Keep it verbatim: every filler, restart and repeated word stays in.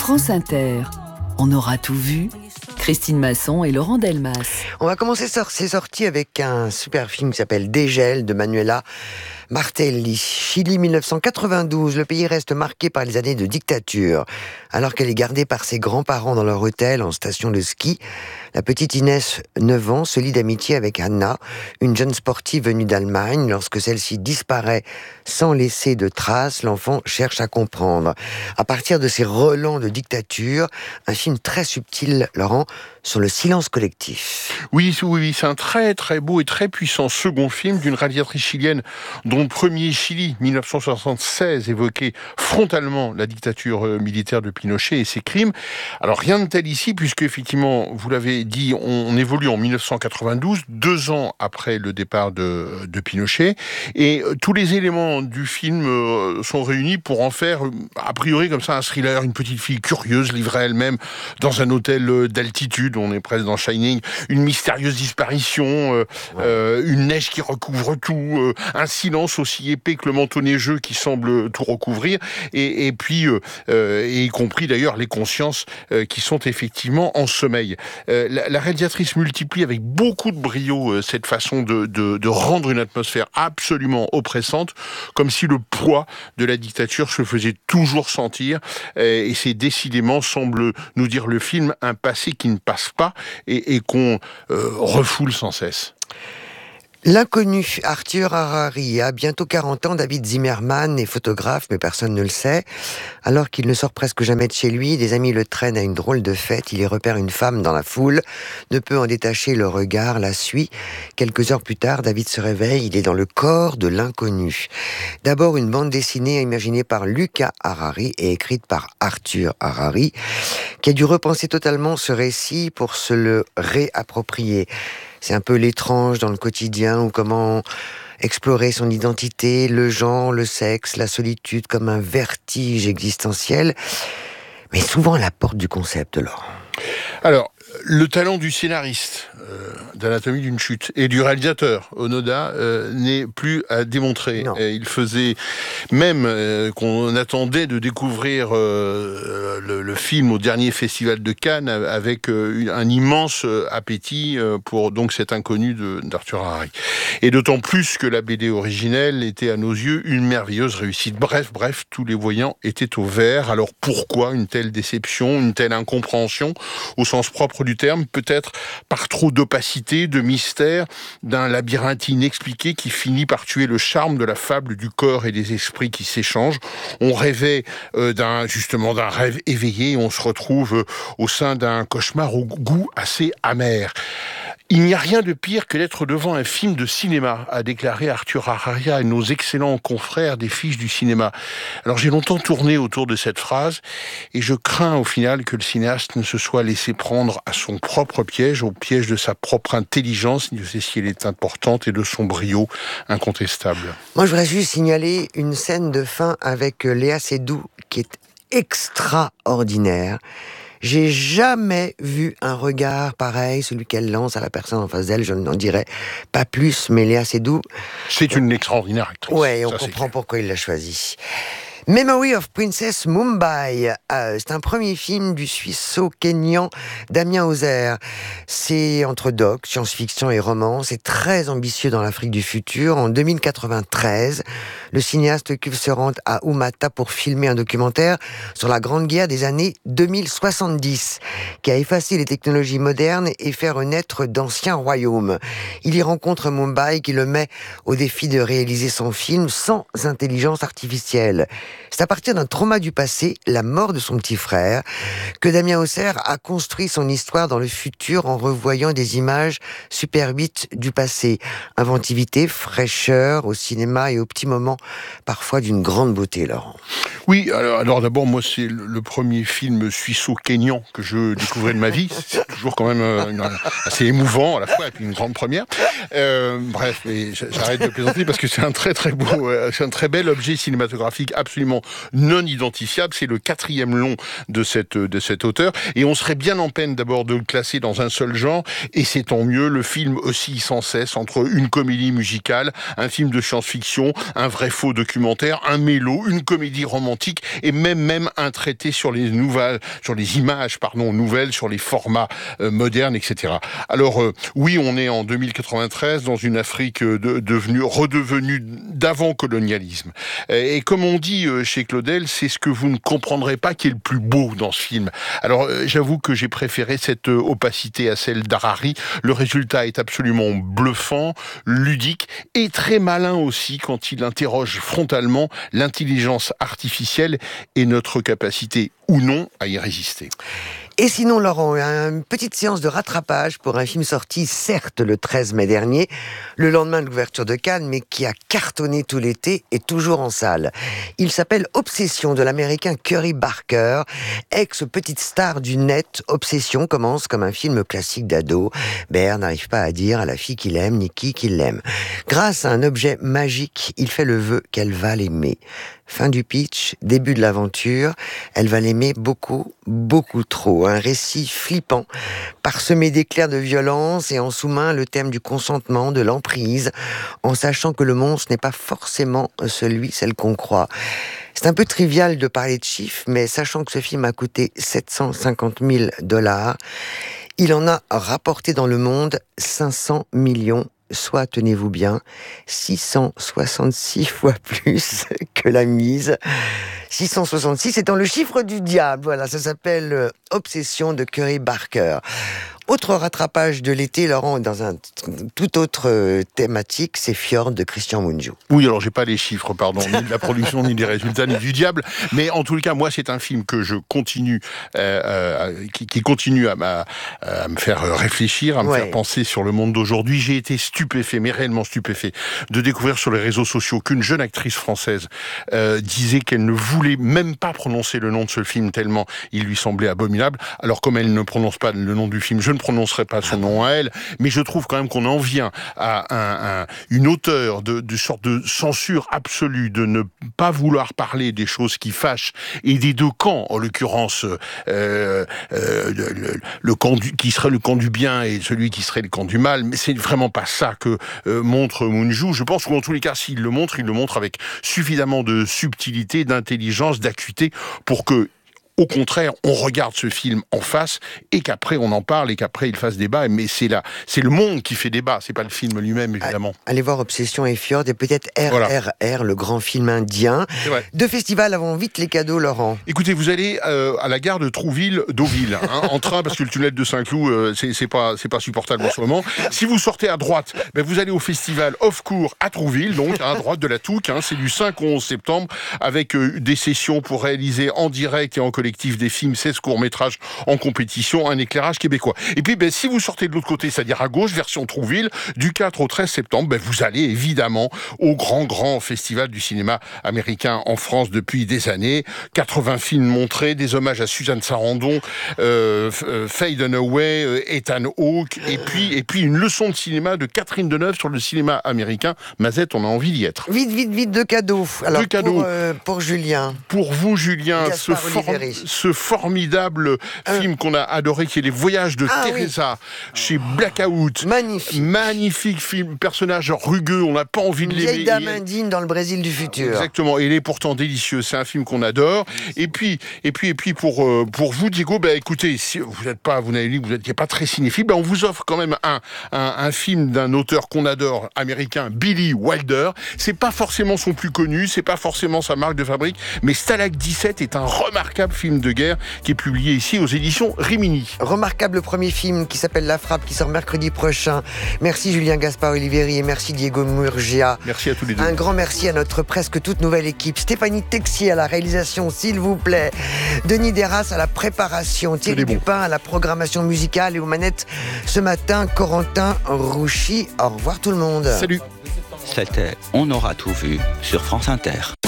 France Inter. On aura tout vu. Christine Masson et Laurent Delmas. On va commencer ces sorties avec un super film qui s'appelle Dégel de Manuela Martelli. Chili mille neuf cent quatre-vingt-douze, le pays reste marqué par les années de dictature. Alors qu'elle est gardée par ses grands-parents dans leur hôtel en station de ski, la petite Inès, neuf ans, se lie d'amitié avec Anna, une jeune sportive venue d'Allemagne. Lorsque celle-ci disparaît sans laisser de traces, l'enfant cherche à comprendre. À partir de ces relents de dictature, un film très subtil, Laurent, sur le silence collectif. Oui, oui, oui, c'est un très très beau et très puissant second film d'une réalisatrice chilienne dont le premier, Chili, mille neuf cent soixante-seize, évoquait frontalement la dictature militaire de Pinochet et ses crimes. Alors rien de tel ici, puisque effectivement, vous l'avez dit, on, on évolue en mille neuf cent quatre-vingt-douze, deux ans après le départ de, de Pinochet, et tous les éléments du film euh, sont réunis pour en faire, a priori comme ça, un thriller, une petite fille curieuse livrée elle-même dans un hôtel d'altitude, on est presque dans Shining, une mystérieuse disparition, euh, ouais. euh, une neige qui recouvre tout, euh, un silence aussi épais que le manteau neigeux qui semble tout recouvrir, et, et puis, euh, euh, et y compris d'ailleurs les consciences euh, qui sont effectivement en sommeil. Euh, la, la réalisatrice multiplie avec beaucoup de brio euh, cette façon de, de, de rendre une atmosphère absolument oppressante, comme si le poids de la dictature se faisait toujours sentir, euh, et c'est décidément, semble nous dire le film, un passé qui ne passe pas et, et qu'on euh, refoule sans cesse. L'inconnu Arthur Harari a bientôt quarante ans. David Zimmerman est photographe, mais personne ne le sait. Alors qu'il ne sort presque jamais de chez lui, des amis le traînent à une drôle de fête. Il y repère une femme dans la foule, ne peut en détacher le regard, la suit. Quelques heures plus tard, David se réveille, il est dans le corps de l'inconnu. D'abord une bande dessinée imaginée par Luca Harari et écrite par Arthur Harari, qui a dû repenser totalement ce récit pour se le réapproprier. C'est un peu l'étrange dans le quotidien, ou comment explorer son identité, le genre, le sexe, la solitude comme un vertige existentiel, mais souvent à la porte du concept, Laurent. Alors, le talent du scénariste euh, d'Anatomie d'une chute et du réalisateur Onoda euh, n'est plus à démontrer. Euh, il faisait même euh, qu'on attendait de découvrir euh, le, le film au dernier festival de Cannes avec euh, un immense appétit euh, pour donc cet inconnu de, d'Arthur Harari. Et d'autant plus que la B D originelle était à nos yeux une merveilleuse réussite. Bref, bref, tous les voyants étaient au vert. Alors pourquoi une telle déception, une telle incompréhension au sens propre du terme, peut-être par trop d'opacité, de mystère, d'un labyrinthe inexpliqué qui finit par tuer le charme de la fable du corps et des esprits qui s'échangent. On rêvait euh, d'un, justement d'un rêve éveillé et on se retrouve euh, au sein d'un cauchemar au goût assez amer. Il n'y a rien de pire que d'être devant un film de cinéma, a déclaré Arthur Harari à nos excellents confrères des fiches du cinéma. Alors j'ai longtemps tourné autour de cette phrase et je crains au final que le cinéaste ne se soit laissé prendre à son propre piège, au piège de sa propre intelligence, Dieu sait si elle est importante, et de son brio incontestable. Moi je voudrais juste signaler une scène de fin avec Léa Seydoux qui est extraordinaire. J'ai jamais vu un regard pareil, celui qu'elle lance à la personne en face d'elle. Je n'en dirais pas plus, mais Léa Seydoux... C'est une extraordinaire actrice. Ouais, on ça, comprend pourquoi il l'a choisie. Memory of Princess Mumbai, euh, c'est un premier film du Suisseau-Kényan Damien Hauser. C'est entre doc, science-fiction et romance. C'est très ambitieux dans l'Afrique du futur. En deux mille quatre-vingt-treize, le cinéaste Cuve se rend à Oumata pour filmer un documentaire sur la Grande Guerre des années deux mille soixante-dix, qui a effacé les technologies modernes et fait renaître d'anciens royaumes. Il y rencontre Mumbai qui le met au défi de réaliser son film sans intelligence artificielle. C'est à partir d'un trauma du passé, la mort de son petit frère, que Damien Hauser a construit son histoire dans le futur en revoyant des images superbites du passé. Inventivité, fraîcheur au cinéma et au petit moment, parfois d'une grande beauté, Laurent. Oui, alors, alors d'abord, moi, c'est le, le premier film suisseau-kényan que je découvrais de ma vie. C'est toujours quand même euh, une, assez émouvant à la fois, et puis une grande première. Euh, bref, mais j'arrête de plaisanter parce que c'est un très très beau, euh, c'est un très bel objet cinématographique absolument absolument non identifiable. C'est le quatrième long de cette de cet auteur, et on serait bien en peine d'abord de le classer dans un seul genre, et c'est tant mieux. Le film oscille sans cesse entre une comédie musicale, un film de science-fiction, un vrai faux documentaire, un mélo, une comédie romantique, et même même un traité sur les nouvelles, sur les images, pardon, nouvelles, sur les formats euh, modernes, et cetera. Alors euh, oui, on est en deux mille quatre-vingt-treize dans une Afrique euh, de, devenue, redevenue d'avant-colonialisme. Et comme on dit euh, chez Claudel, c'est ce que vous ne comprendrez pas qui est le plus beau dans ce film. Alors euh, j'avoue que j'ai préféré cette euh, opacité à celle d'Harari. Le résultat est absolument bluffant, ludique et très malin aussi quand il interroge frontalement l'intelligence artificielle et notre capacité ou non à y résister. Et sinon, Laurent, une petite séance de rattrapage pour un film sorti, certes, le treize mai dernier, le lendemain de l'ouverture de Cannes, mais qui a cartonné tout l'été et toujours en salle. Il s'appelle Obsession, de l'américain Curry Barker, ex-petite star du net. Obsession commence comme un film classique d'ado. Bear n'arrive pas à dire à la fille qu'il aime, ni qui qu'il l'aime. Grâce à un objet magique, il fait le vœu qu'elle va l'aimer. Fin du pitch, début de l'aventure, elle va l'aimer beaucoup, beaucoup trop. Un récit flippant, parsemé d'éclairs de violence et en sous-main le thème du consentement, de l'emprise, en sachant que le monstre n'est pas forcément celui, celle qu'on croit. C'est un peu trivial de parler de chiffres, mais sachant que ce film a coûté sept cent cinquante mille dollars, il en a rapporté dans le monde cinq cents millions, soit, tenez-vous bien, six cent soixante-six fois plus que la mise. six cent soixante-six étant le chiffre du diable. Voilà, ça s'appelle Obsession de Curry Barker. Autre rattrapage de l'été, Laurent, dans un tout autre thématique, c'est Fjord de Christian Mungiu. Oui, alors j'ai pas les chiffres, pardon, ni de la production, ni des résultats, ni du diable, mais en tout cas, moi, c'est un film que je continue, euh, euh, qui, qui continue à, à, à me faire réfléchir, à me ouais. faire penser sur le monde d'aujourd'hui. J'ai été stupéfait, mais réellement stupéfait, de découvrir sur les réseaux sociaux qu'une jeune actrice française euh, disait qu'elle ne voulait même pas prononcer le nom de ce film tellement il lui semblait abominable. Alors, comme elle ne prononce pas le nom du film, je ne prononcerai pas son nom à elle, mais je trouve quand même qu'on en vient à un, un, une hauteur de, de sorte de censure absolue, de ne pas vouloir parler des choses qui fâchent, et des deux camps, en l'occurrence, euh, euh, le, le, le camp du, qui serait le camp du bien et celui qui serait le camp du mal, mais c'est vraiment pas ça que euh, montre Mungiu. Je pense qu'en tous les cas, s'il le montre, il le montre avec suffisamment de subtilité, d'intelligence, d'acuité, pour que au contraire, on regarde ce film en face et qu'après on en parle et qu'après il fasse débat. Mais c'est là, c'est le monde qui fait débat, c'est pas le film lui-même évidemment. Allez voir Obsession et Fjord et peut-être R R R, voilà. Le grand film indien. Deux festivals avant vite les cadeaux, Laurent. Écoutez, vous allez euh, à la gare de Trouville-Deauville hein, en train parce que le tunnel de Saint-Cloud euh, c'est, c'est pas c'est pas supportable en ce moment. Si vous sortez à droite, ben vous allez au festival Off-Court à Trouville, donc à droite de la Touque. Hein, c'est du cinq au onze septembre avec euh, des sessions pour réaliser en direct et en collectif des films, seize courts-métrages en compétition, un éclairage québécois. Et puis, ben, si vous sortez de l'autre côté, c'est-à-dire à gauche, version Trouville, du quatre au treize septembre, ben, vous allez évidemment au grand, grand festival du cinéma américain en France depuis des années. quatre-vingts films montrés, des hommages à Suzanne Sarandon, euh, Faye Dunaway, euh, Ethan Hawke, et puis, et puis une leçon de cinéma de Catherine Deneuve sur le cinéma américain. Mazette, on a envie d'y être. Vite, vite, vite, deux cadeaux. Alors, deux cadeaux. Pour, euh, pour Julien. Pour vous, Julien, ce, for- ce formidable euh. film qu'on a adoré, qui est Les Voyages de ah, Teresa, oui. chez Blackout. Magnifique. Magnifique film, personnage rugueux, on n'a pas envie de l'aimer. Une vieille dame indigne dans le Brésil du futur. Exactement, et il est pourtant délicieux, c'est un film qu'on adore. Et puis, et puis, et puis pour, euh, pour vous, Diego, bah, écoutez, si vous n'êtes pas, vous n'avez dit que vous n'étiez pas très cinéphile, bah, on vous offre quand même un, un, un film d'un auteur qu'on adore, américain, Billy Wilder. C'est pas forcément son plus connu, c'est pas forcément sa marque de fabrique, mais Stalag dix-sept est un remarquable film de guerre qui est publié ici aux éditions Rimini. Remarquable premier film qui s'appelle La Frappe, qui sort mercredi prochain. Merci Julien Gaspard-Oliveri et merci Diego Murgia. Merci à tous les deux. Un grand merci à notre presque toute nouvelle équipe. Stéphanie Texier à la réalisation, s'il vous plaît. Denis Deras à la préparation. Thierry Dupin à la programmation musicale et aux manettes ce matin, Corentin Rouchy. Au revoir tout le monde. Salut. C'était On aura tout vu sur France Inter.